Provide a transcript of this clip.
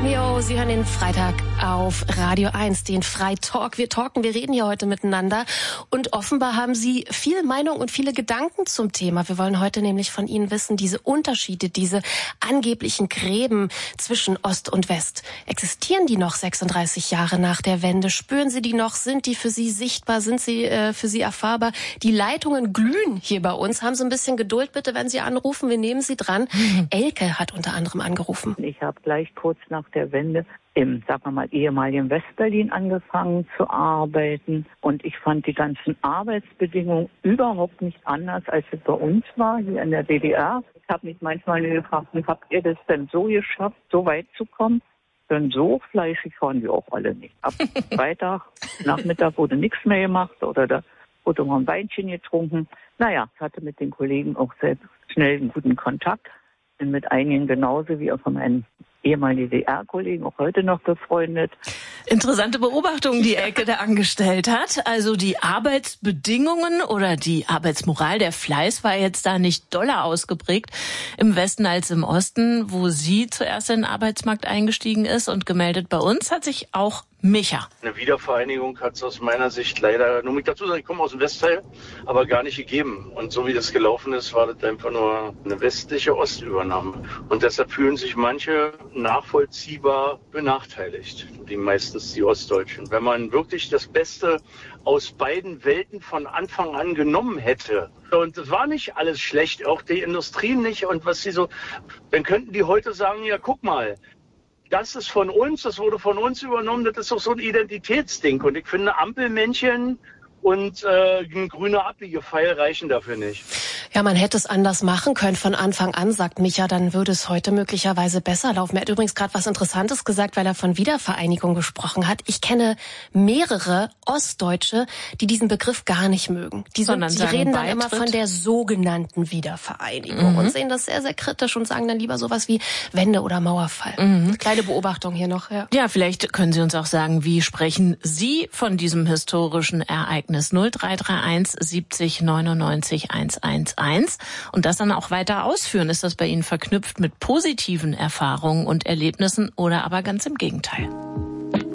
Mio, Sie hören den Freitag auf Radio 1, den Freitalk. Wir reden hier heute miteinander und offenbar haben Sie viel Meinung und viele Gedanken zum Thema. Wir wollen heute nämlich von Ihnen wissen, diese Unterschiede, diese angeblichen Gräben zwischen Ost und West. Existieren die noch 36 Jahre nach der Wende? Spüren Sie die noch? Sind die für Sie sichtbar? Sind sie für Sie erfahrbar? Die Leitungen glühen hier bei uns. Haben Sie ein bisschen Geduld bitte, wenn Sie anrufen. Wir nehmen Sie dran. Elke hat unter anderem angerufen. Ich habe gleich kurz nach der Wende im, sagen wir mal, ehemaligen Westberlin angefangen zu arbeiten. Und ich fand die ganzen Arbeitsbedingungen überhaupt nicht anders, als es bei uns war, hier in der DDR. Ich habe mich manchmal gefragt, habt ihr das denn so geschafft, so weit zu kommen? Denn so fleischig waren wir auch alle nicht. Ab Freitag, Nachmittag wurde nichts mehr gemacht oder da wurde mal ein Weinchen getrunken. Naja, ich hatte mit den Kollegen auch sehr schnell einen guten Kontakt. Bin mit einigen genauso wie auch von meinen ehemaligen DDR-Kollegen auch heute noch befreundet. Interessante Beobachtung, die Elke da angestellt hat. Also die Arbeitsbedingungen oder die Arbeitsmoral, der Fleiß war jetzt da nicht doller ausgeprägt im Westen als im Osten, wo sie zuerst in den Arbeitsmarkt eingestiegen ist und gemeldet bei uns hat sich auch Micha. Eine Wiedervereinigung hat es aus meiner Sicht leider, nur mit dazu sagen, ich komme aus dem Westteil, aber gar nicht gegeben. Und so wie das gelaufen ist, war das einfach nur eine westliche Ostübernahme. Und deshalb fühlen sich manche nachvollziehbar benachteiligt, die meistens die Ostdeutschen. Wenn man wirklich das Beste aus beiden Welten von Anfang an genommen hätte, und es war nicht alles schlecht, auch die Industrie nicht und was sie so, dann könnten die heute sagen, ja guck mal, das ist von uns, das wurde von uns übernommen, das ist doch so ein Identitätsding. Und ich finde, Ampelmännchen und ein grüner Abbiegepfeil reichen dafür nicht. Ja, man hätte es anders machen können von Anfang an, sagt Micha, dann würde es heute möglicherweise besser laufen. Er hat übrigens gerade was Interessantes gesagt, weil er von Wiedervereinigung gesprochen hat. Ich kenne mehrere Ostdeutsche, die diesen Begriff gar nicht mögen. Die reden dann immer von der sogenannten Wiedervereinigung und sehen das sehr, sehr kritisch und sagen dann lieber sowas wie Wende oder Mauerfall. Kleine Beobachtung hier noch. Ja, vielleicht können Sie uns auch sagen, wie sprechen Sie von diesem historischen Ereignis? 0331 70 99 111 und das dann auch weiter ausführen. Ist das bei Ihnen verknüpft mit positiven Erfahrungen und Erlebnissen oder aber ganz im Gegenteil?